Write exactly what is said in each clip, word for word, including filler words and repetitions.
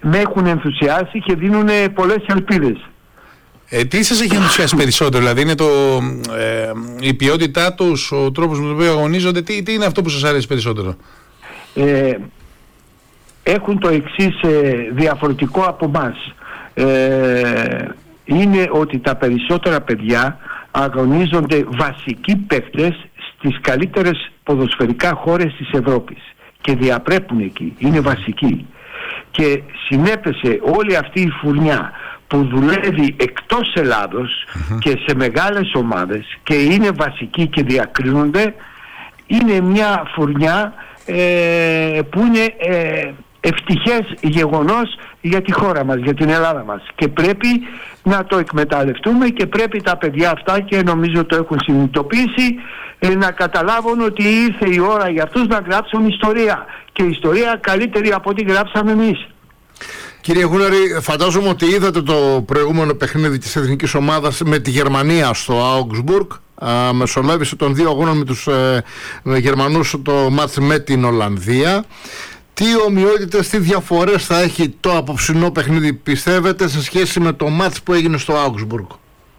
με έχουν ενθουσιάσει και δίνουν πολλές ελπίδες. Ε, τι σας έχει ενθουσιάσει περισσότερο, δηλαδή είναι το, ε, η ποιότητά τους, ο τρόπος με τον οποίο αγωνίζονται, τι, τι είναι αυτό που σας αρέσει περισσότερο? Ε, έχουν το εξής ε, διαφορετικό από μας. Ε, είναι ότι τα περισσότερα παιδιά αγωνίζονται βασικοί παίκτες στις καλύτερες ποδοσφαιρικά χώρες της Ευρώπης και διαπρέπουν εκεί, είναι βασικοί. Και συνέπεσε όλη αυτή η φουρνιά που δουλεύει εκτός Ελλάδος mm-hmm. και σε μεγάλες ομάδες και είναι βασικοί και διακρίνονται, είναι μια φουρνιά ε, που είναι ε, ευτυχές γεγονός για τη χώρα μας, για την Ελλάδα μας, και πρέπει να το εκμεταλλευτούμε και πρέπει τα παιδιά αυτά, και νομίζω το έχουν συνειδητοποιήσει, ε, να καταλάβουν ότι ήρθε η ώρα για αυτούς να γράψουν ιστορία, και ιστορία καλύτερη από ό,τι γράψαμε εμείς. Κύριε Γούναρη, φαντάζομαι ότι είδατε το προηγούμενο παιχνίδι της εθνικής ομάδας με τη Γερμανία στο Augsburg. Μεσολάβησε των δύο αγώνων με τους ε, με Γερμανούς το μάτς με την Ολλανδία. Τι ομοιότητες, τι διαφορές θα έχει το απόψινό παιχνίδι, πιστεύετε, σε σχέση με το μάτς που έγινε στο Augsburg?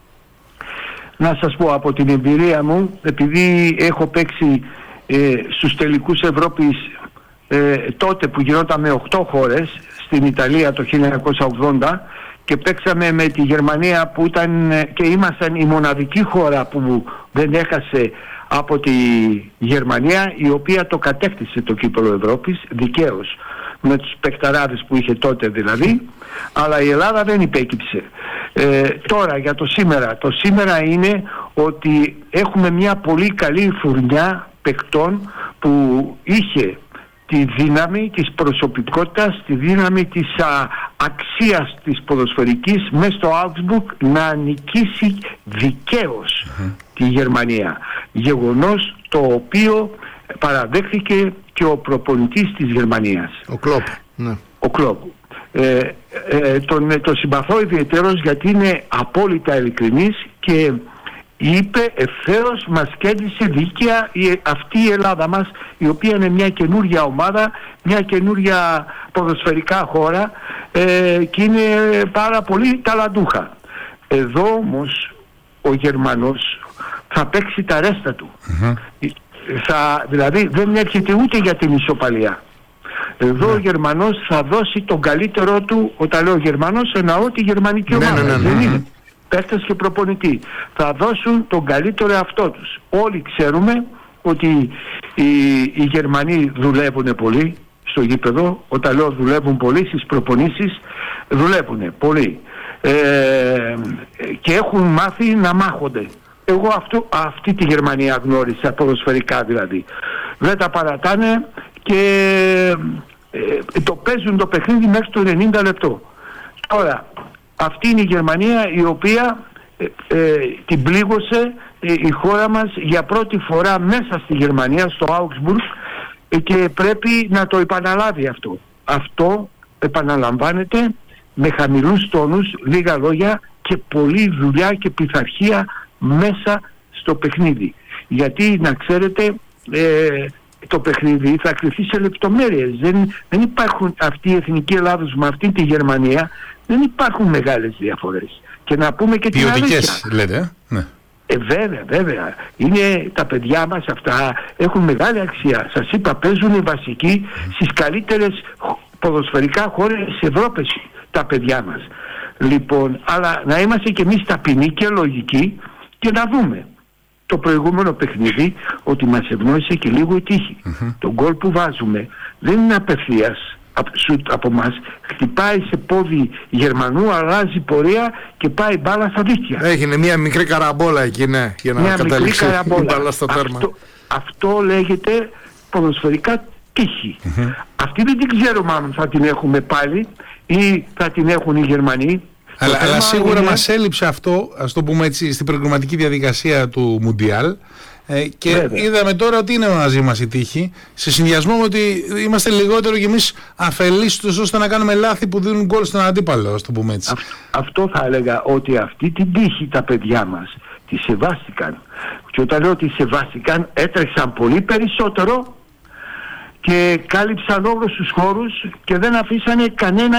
Να σας πω από την εμπειρία μου, επειδή έχω παίξει ε, στους τελικούς Ευρώπης ε, τότε που γινόταν με οκτώ χώρες στην Ιταλία το χίλια εννιακόσια ογδόντα, και παίξαμε με τη Γερμανία που ήταν και ήμασταν η μοναδική χώρα που δεν έχασε από τη Γερμανία, η οποία το κατέκτησε το κύπελλο Ευρώπης δικαίως, με τους παικταράδες που είχε τότε δηλαδή, αλλά η Ελλάδα δεν υπέκυψε. Ε, τώρα για το σήμερα, το σήμερα είναι ότι έχουμε μια πολύ καλή φουρνιά παικτών που είχε τη δύναμη της προσωπικότητας, τη δύναμη της α, αξίας της ποδοσφαιρικής μέσα στο Augsburg να νικήσει δικαίως mm-hmm. τη Γερμανία. Γεγονός το οποίο παραδέχθηκε και ο προπονητής της Γερμανίας. Ο Κλόπ. Ναι. Ο Κλόπ. Ε, ε, τον, τον συμπαθώ ιδιαιτέρως γιατί είναι απόλυτα ειλικρινής και είπε ευθέως, μας κέρδισε δίκαια η, αυτή η Ελλάδα μας, η οποία είναι μια καινούργια ομάδα, μια καινούργια ποδοσφαιρικά χώρα ε, και είναι πάρα πολύ ταλαντούχα. Εδώ όμως ο Γερμανός θα παίξει τα ρέστα του. Mm-hmm. Θα, δηλαδή δεν έρχεται ούτε για την ισοπαλία. Εδώ mm-hmm. ο Γερμανός θα δώσει τον καλύτερό του, όταν λέω Γερμανός εννοώ τη γερμανική ομάδα. Ναι, ναι, ναι, δεν είναι παίκτες και προπονητή. Θα δώσουν τον καλύτερο εαυτό τους. Όλοι ξέρουμε ότι οι, οι Γερμανοί δουλεύουν πολύ στο γήπεδο. Όταν λέω δουλεύουν πολύ στις προπονήσεις, δουλεύουν πολύ. Ε, και έχουν μάθει να μάχονται. Εγώ αυτό, αυτή τη Γερμανία γνώρισα, ποδοσφαιρικά δηλαδή. Δεν τα παρατάνε και ε, το παίζουν το παιχνίδι μέχρι το ενενήντα λεπτό. Τώρα, αυτή είναι η Γερμανία η οποία ε, ε, την πλήγωσε ε, η χώρα μας για πρώτη φορά μέσα στη Γερμανία, στο Augsburg, ε, και πρέπει να το επαναλάβει αυτό. Αυτό επαναλαμβάνεται με χαμηλούς τόνους, λίγα λόγια και πολλή δουλειά και πειθαρχία μέσα στο παιχνίδι. Γιατί να ξέρετε ε, το παιχνίδι θα κρυφθεί σε λεπτομέρειες. Δεν, δεν υπάρχουν αυτή η εθνική Ελλάδος με αυτή τη Γερμανία, δεν υπάρχουν μεγάλες διαφορές. Και να πούμε και την αλήθεια. Ποιοτικές λέτε, ναι. Ε, βέβαια, βέβαια. Είναι τα παιδιά μας αυτά, έχουν μεγάλη αξία. Σας είπα, παίζουν βασικοί στις καλύτερες ποδοσφαιρικά χώρες της Ευρώπης τα παιδιά μας. Λοιπόν, αλλά να είμαστε και εμείς ταπεινοί και λογικοί και να δούμε το προηγούμενο παιχνίδι ότι μας ευνόησε και λίγο η τύχη. Mm-hmm. Το γκολ που βάζουμε δεν είναι απευθείας σουτ από μας, χτυπάει σε πόδι Γερμανού, αλλάζει πορεία και πάει μπάλα στα δίχτυα. Έγινε μια μικρή καραμπόλα εκεί, ναι, για να καταλήξει η μπάλα στο τέρμα. Αυτό, αυτό λέγεται ποδοσφαιρικά τύχη. Mm-hmm. Αυτή δεν την ξέρουμε αν θα την έχουμε πάλι ή θα την έχουν οι Γερμανοί. Αλλά, αλλά σίγουρα είναι... μας έλειψε αυτό, ας το πούμε έτσι, στην προηγουματική διαδικασία του Μουντιάλ. Ε, και βέβαια, είδαμε τώρα ότι είναι μαζί μας η τύχη, σε συνδυασμό με ότι είμαστε λιγότερο κι εμείς αφελείς ώστε να κάνουμε λάθη που δίνουν γκολ στον αντίπαλο, ας το πούμε έτσι. Α, αυτό θα έλεγα, ότι αυτή την τύχη τα παιδιά μας τη σεβάστηκαν. Και όταν λέω ότι σεβάστηκαν, έτρεξαν πολύ περισσότερο και κάλυψαν όλους τους χώρους και δεν αφήσανε κανένα